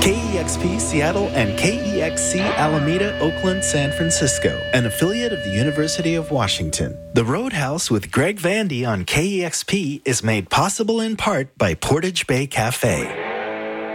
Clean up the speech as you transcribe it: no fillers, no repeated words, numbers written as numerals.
KEXP Seattle and KEXC Alameda, Oakland, San Francisco, an affiliate of the University of Washington. The Roadhouse with Greg Vandy on KEXP is made possible in part by Portage Bay Cafe.